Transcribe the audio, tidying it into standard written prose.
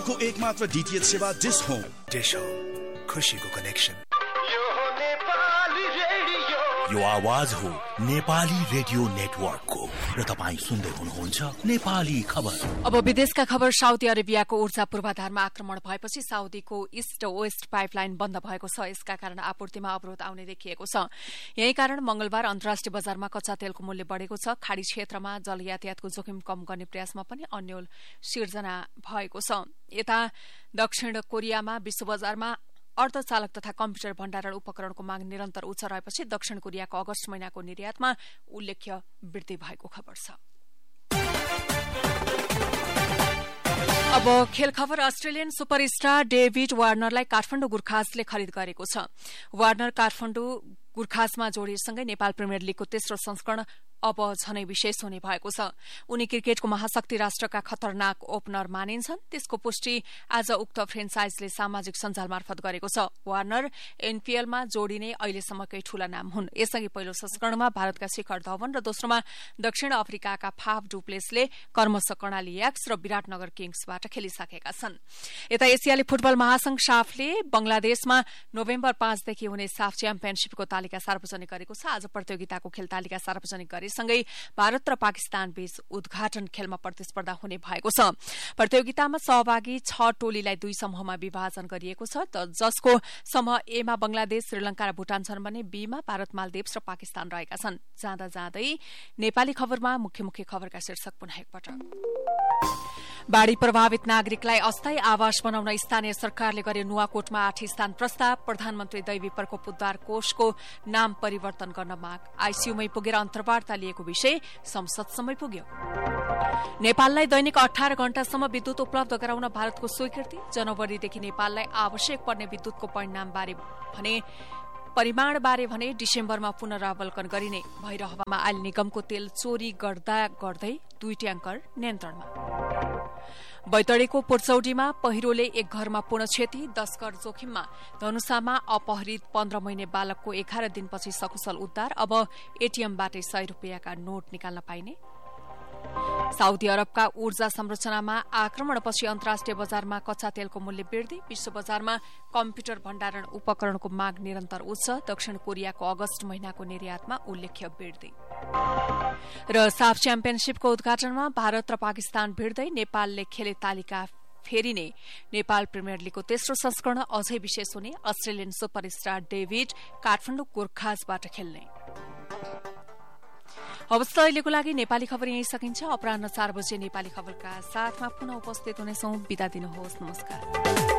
को एकमात्र डीटीएच सेवा डिश होम। डिश होम, खुशीको कनेक्सन। यो आवाज हो नेपाली रेडियो नेटवर्कको र तपाईँ सुन्दै हुनुहुन्छ नेपाली खबर। अब विदेशका खबर। साउदी अरेबियाको ऊर्जा पूर्वाधारमा आक्रमण भएपछि साउदीको इस्ट वेस्ट पाइपलाइन बन्द भएको छ। यसका कारण आपूर्तिमा अवरोध आउने देखिएको छ। यही कारण मंगलबार अन्तर्राष्ट्रिय बजारमा कच्चा तेलको मूल्य बढ़ेको छ। खाड़ी क्षेत्रमा जल यातायातको जोखिम कम गर्ने प्रयासमा पनि अन्यल सिर्जना भएको छ। यता दक्षिण कोरियामा विश्व बजारमा अर्धचालक तथा कम्प्युटर भण्डारण उपकरणको माग निरन्तर उच्च रहेपछि दक्षिण कोरियाको अगस्त महिनाको निर्यातमा उल्लेख्य वृद्धि भएको खबर छ। अब खेल खबर। अस्ट्रेलियन सुपरस्टार डेभिड वार्नरलाई काठमाडौँ गुर्खासले खरिद गरेको छ। वार्नर काठमाडौँ गुर्खासमा जोडिएसँगै नेपाल प्रिमियर लीगको तेस्रो संस्करण अब झनै विशेष हुने भएको छ। उनी क्रिकेटको महाशक्ति राष्ट्रका खतरनाक ओपनर मानिन्छन्। त्यसको पुष्टि आज उक्त फ्रेन्चाइजले सामाजिक सञ्जाल मार्फत गरेको छ। वार्नर एनपीएलमा जोडिने अहिलेसम्मकै ठूला नाम हुन्। यसअघि पहिलो संस्करणमा भारतका शिखर धवन र दोस्रोमा दक्षिण अफ्रिकाका फाफ डुप्लेसले कर्मश कर्णाली याक्स र विराटनगर किङ्सबाट खेलिसकेका छन्। यता एसियाली फुटबल महासंघ साफले बंगलादेशमा नोभेम्बर 5 देखि हुने साफ च्याम्पियनशीपको तालिका सार्वजनिक गरेको छ। आज प्रतियोगिताको खेल तालिका सार्वजनिक सँगै भारत र पाकिस्तान बीच उद्घाटन खेलमा प्रतिस्पर्धा हुने भएको छ। प्रतियोगितामा सहभागी 6 टोलीलाई 2 समूहमा विभाजन गरिएको छ, जसको समूह ए मा बंगलादेश, श्रीलंका र भूटान छन् भने बी मा भारत, मालदिप्स र पाकिस्तान रहेका छन्। जाँदा जाँदै नेपाली खबरमा मुख्य मुख्य खबरका शीर्षक पुनः एकपटक। बाढ़ी प्रभावित नागरिकलाई अस्थायी आवास बनाउन स्थानीय सरकारले गरे नुवाकोटमा 8 स्थान प्रस्ताव। प्रधानमन्त्री दैवी प्रकोप उद्धार कोषको नाम परिवर्तन गर्न माग। आईसीयूमै पुगेर अन्तर्वार्ता लिएको विषय संसदसम्मै पुग्यो। नेपाललाई दैनिक 18 घण्टासम्म विद्युत उपलब्ध गराउन भारतको स्वीकृति। जनवरीदेखि नेपाललाई आवश्यक पर्ने विद्युतको परिमाणबारे भने डिसेम्बरमा पुनरावलोकन गरिने। भैरहवामा आयल निगमको तेल चोरी गर्दा गर्दै 2 ट्याङ्कर नियन्त्रणमा। बैतडीको पुर्चौडीमा पहिरोले एक घरमा पूर्ण क्षति। 10 घर जोखिममा। धनुषामा अपहरित 15 महिने बालकको 11 दिनपछि सकुशल उद्धार। अब एटीएमबाटै 100 रुपियाँका नोट निकाल्न पाइने। साउदी अरबका ऊर्जा संरचनामा आक्रमणपछि अन्तर्राष्ट्रिय बजारमा कच्चा तेलको मूल्य वृद्धि। विश्व बजारमा कम्प्युटर भण्डारण उपकरणको माग निरन्तर उच्च। दक्षिण कोरियाको अगस्त महिनाको निर्यातमा उल्लेख्य वृद्धि। र साफ च्याम्पियनशीपको उद्घाटनमा भारत र पाकिस्तान भिड्दै नेपालले खेले तालिका फेरिने। नेपाल प्रिमियर लीगको तेस्रो संस्करण अझै विशेष हुने। अस्ट्रेलियन सुपरस्टार डेभिड काठमाडौँ गुर्खासबाट खेल्ने। अवस्था अहिलेको लागि नेपाली खबर यही सकिन्छ। अपराह्न 4 बजे नेपाली खबरका साथमा पुनः उपस्थित हुनेछौं। बिदा दिनुहोस्। नमस्कार।